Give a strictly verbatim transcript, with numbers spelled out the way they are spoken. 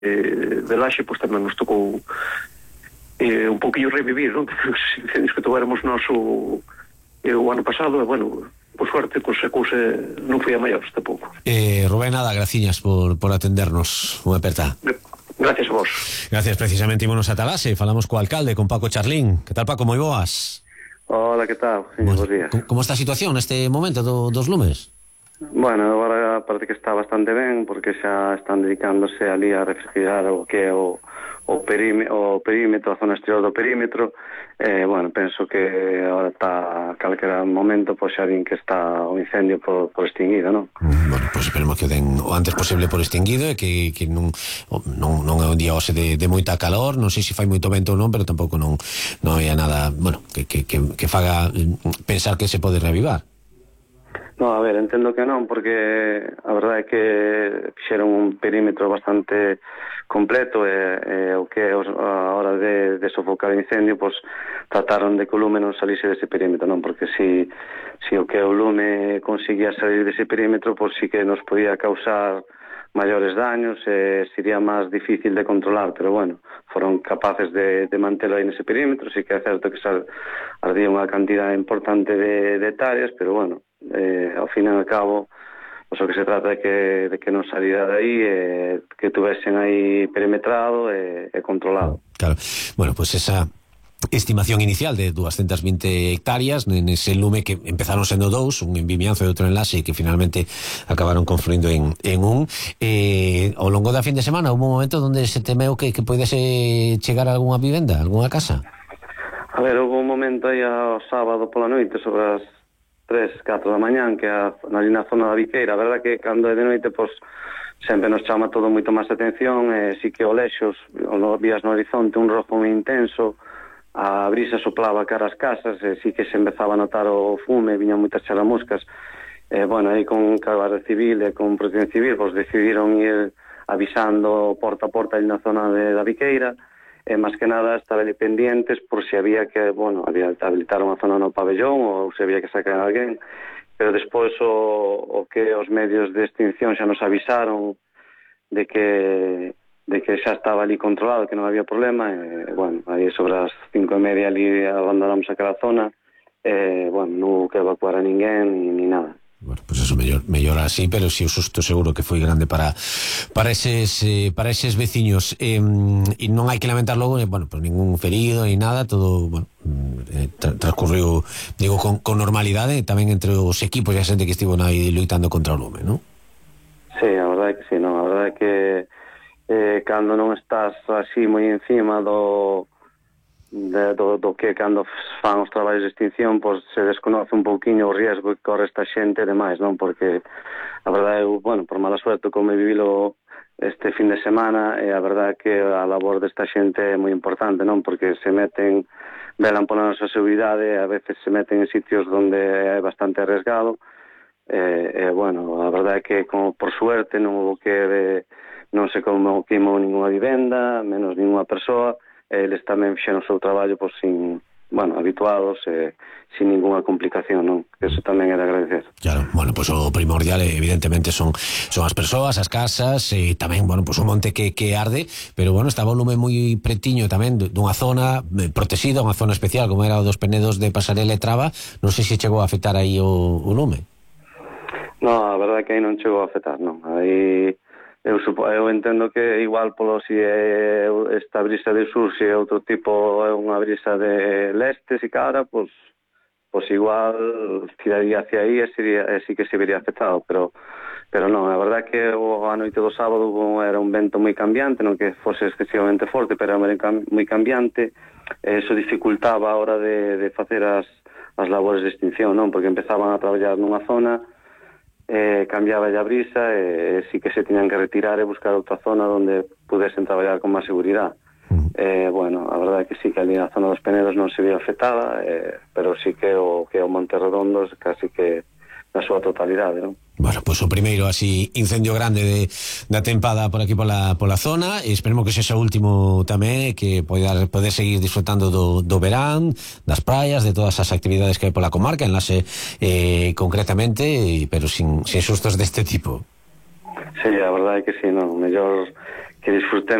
eh, de Laxe, pois tamén nos tocou eh, un poquillo revivir, non? Os incendios que tuvéramos nós o, eh, o ano pasado, e, bueno, por suerte, pois a cousa non foi a maior tampouco. Eh, Rubén, nada, graciñas por, por atendernos. Unha aperta. Gracias a vos. Gracias, precisamente, ímonos a Talase, falamos co alcalde, con Paco Charlín. Que tal, Paco, moi boas? Hola, que tal? Sí, Bueno, bos días. Como está a situación neste momento do, dos lumes? Bueno, agora parece que está bastante ben, porque xa están dedicándose ali a refrigerar o que é o, o, perímetro, o perímetro, a zona exterior do perímetro. Eh, bueno, penso que agora está, calquera momento, pois xa din que está o incendio por, por extinguido, non? Bueno, pois esperemos que den o antes posible por extinguido e que, que non, non, non é un día hoxe de, de moita calor, non sei se fai moito vento ou non, pero tampouco non, non hai nada, bueno, que, que, que, que faga pensar que se pode reavivar. No, a ver, entendo que non, porque a verdade é que fixeron un perímetro bastante completo e, e o que a hora de, de sofocar o incendio, pois trataron de que o lume non salise dese perímetro, non? Porque si, si o que o lume conseguía salir dese perímetro, pois sí que nos podía causar maiores daños e sería máis difícil de controlar, pero bueno, foron capaces de, de mantelo aí nese perímetro. Sí que é certo que sal, ardía unha cantidad importante de, de hectáreas, pero bueno, eh, ao fin e ao cabo, pues, o que se trata é que, de que non salira de aí, eh, que tuvesen aí perimetrado e, e controlado. Claro, bueno, pues esa estimación inicial de doscientas veinte hectáreas nese lume que empezaron sendo dous, un en Vimianzo e outro en Laxe, e que finalmente acabaron confluindo en, en un. Eh, ao longo da fin de semana houve un momento onde se temeu que, que podese chegar a algunha vivenda, algunha casa? A ver, houve un momento aí ao sábado pola noite, sobre as tres, catro da mañán, que a, ali na zona da Viqueira. A verdade que cando é de noite, pois sempre nos chama todo moito máis atención, e si que o lexos, o vías no horizonte, un rojo moi intenso, a brisa soplaba cara ás casas, e si que se empezaba a notar o fume, viñan moitas charamuscas. E, bueno, aí con Guardia Civil e con Protección Civil, pois decidiron ir avisando porta a porta aí na zona de, da Viqueira, e máis que nada estaban pendientes por se había que, bueno, había que habilitar unha zona no pabellón ou se había que sacar a alguén, pero despois o, o que os medios de extinción xa nos avisaron de que de que xa estaba ali controlado, que non había problema, e, bueno, aí sobre as cinco e media ali abandonamos aquela zona, e, bueno, non hubo que evacuar a ninguén ni, ni nada. Bueno, pues eso, mellor, mellor así, pero si o susto seguro que foi grande para para eses eh, para eses veciños, eh, e non hai que lamentar logo, eh, bueno, pues ningún ferido ni nada, todo, bueno, eh, tra transcurriu, digo, con, con normalidade, tamén entre os equipos e a xente que estivo aí loitando contra o lume, non? Sí, a verdade é que sí, non, a verdade é que eh, cando non estás así moi encima do De, do, do que cando fan os traballos de extinción, pois se desconoce un pouquiño o riesgo que corre esta xente e demais, non? Porque a verdade, eu, bueno, por mala suerte, como he vivilo este fin de semana, e a verdade que a labor desta xente é moi importante, non? Porque se meten, velan pola nosa seguridade, a veces se meten en sitios onde é bastante arriesgado, e, e bueno, a verdade é que como por suerte non houve que de, non se como queimou ninguna vivenda, menos ninguna persoa. Eles tamén fixeron o seu traballo pois, sin, bueno, habituados e sin ninguna complicación, non? Eso tamén era agradecer. Claro, bueno, pois pues, o primordial evidentemente son son as persoas, as casas, e tamén, bueno, pois pues, o monte que, que arde, pero bueno, está volume moi pretiño tamén dunha zona protexida, unha zona especial como era o dos Penedos de Pasarela e Traba. Non sei se chegou a afectar aí o, o lume. No, a verdade é que aí non chegou a afectar, non. Aí Eu, supo, eu entendo que igual polo si é esta brisa de sur, se é outro tipo, é unha brisa de leste, si cara, pois, pois igual tiraría hacia aí e, sería, e sí que se vería afectado, pero pero non, a verdade é que o, a noite do sábado era un vento moi cambiante, non que fose excesivamente forte, pero era moi cambiante, e eso dificultaba a hora de, de facer as, as labores de extinción, non? Porque empezaban a traballar nunha zona, Eh, cambiaba a brisa e eh, sí que se tiñan que retirar e buscar outra zona onde pudesen traballar con máis seguridade. Uh-huh. eh, bueno, a verdade é que sí que ali na zona dos Penedos non se vía afectada, eh, pero sí que o que o Monte Redondo casi que na súa totalidade, non? Bueno, pois pues, o primeiro así incendio grande de, da tempada por aquí pola, pola zona, e esperemos que sexa o último tamén, que poder, poder seguir disfrutando do, do verán, das praias, de todas as actividades que hai pola comarca, en Laxe eh, concretamente, pero sin, sin sustos deste tipo. Sí, a verdade é que sí, non, mellor que disfrutemos